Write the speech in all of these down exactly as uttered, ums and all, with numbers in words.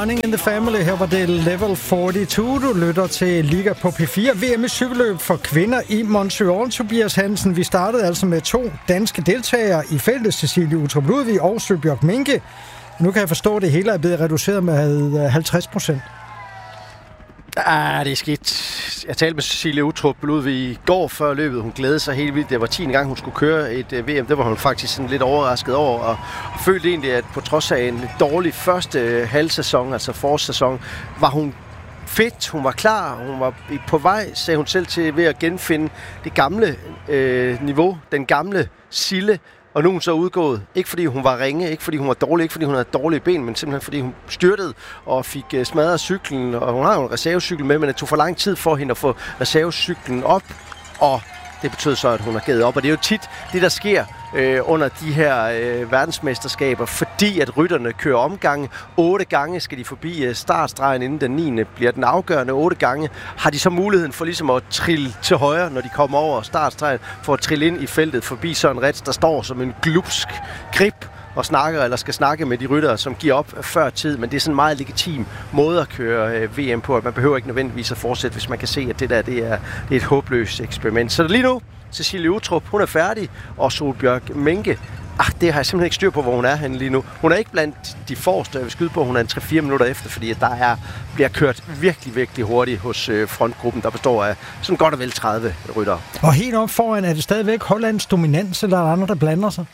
Running in the Family. Her var det Level fireogfyrre. Du lytter til Liga på P fire. V M i cykelløb for kvinder i Montreal. Tobias Hansen, vi startede altså med to danske deltagere i feltet. Cecilie Uttrup Ludvig og Sølbjørg Minke. Nu kan jeg forstå, at det hele er blevet reduceret med halvtreds procent. Ah, det er skidt. Jeg talte med Cecilie Uttrup Ludvig i går før løbet. Hun glædede sig helt vildt. Det var tiende gang, hun skulle køre et uh, V M. Det var hun faktisk sådan lidt overrasket over. Og, og følte egentlig, at på trods af en lidt dårlig første uh, halvsæson, altså forårssæson, var hun fedt. Hun var klar. Hun var på vej, sagde hun selv, til ved at genfinde det gamle uh, niveau. Den gamle Sille. Og nu er hun så udgået. Ikke fordi hun var ringe, ikke fordi hun var dårlig, ikke fordi hun havde dårlige ben, men simpelthen fordi hun styrtede og fik uh, smadret cyklen. Og hun har jo en reservecykel med, men det tog for lang tid for hende at få reservecyklen op. Og det betød så, at hun har givet op. Og det er jo tit det, der sker øh, under de her øh, verdensmesterskaber, fordi at rytterne kører omgange. Otte gange skal de forbi øh, startstregen, inden den niende bliver den afgørende. Otte gange har de så muligheden for ligesom at trille til højre, når de kommer over startstregen, for at trille ind i feltet forbi Søren Retz, der står som en glupsk grib og snakker eller skal snakke med de ryttere, som giver op før tid, men det er sådan en meget legitim måde at køre øh, V M på, at man behøver ikke nødvendigvis at fortsætte, hvis man kan se, at det der det er, det er et håbløst eksperiment. Så lige nu, Cecilie Uttrup, hun er færdig, og Sølbjørg Minke, ah, det har jeg simpelthen ikke styr på, hvor hun er henne lige nu. Hun er ikke blandt de forreste, jeg vil skyde på, hun er en tre fire minutter efter, fordi at der er, bliver kørt virkelig, virkelig hurtigt hos øh, frontgruppen, der består af sådan godt og vel tredive ryttere. Og helt op foran, er det stadigvæk Hollands dominans, eller er der andre, der blander sig?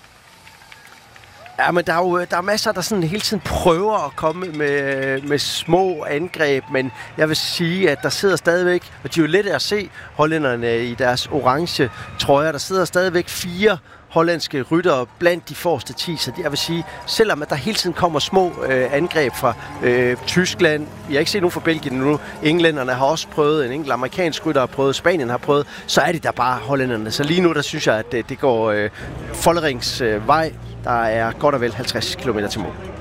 Ja, men der er jo der er masser, der sådan hele tiden prøver at komme med, med små angreb, men jeg vil sige, at der sidder stadigvæk, og de er jo lette at se, hollænderne i deres orange trøjer, der sidder stadigvæk fire hollandske ryttere blandt de forreste ti, så jeg vil sige, selvom at der hele tiden kommer små øh, angreb fra øh, Tyskland, vi har ikke set nogen fra Belgien nu, englænderne har også prøvet, en enkelt amerikansk rytter har prøvet, Spanien har prøvet, så er det der bare hollænderne. Så lige nu, der synes jeg, at det, det går øh, Follerings øh, vej. Der er godt og vel halvtreds kilometer til mål.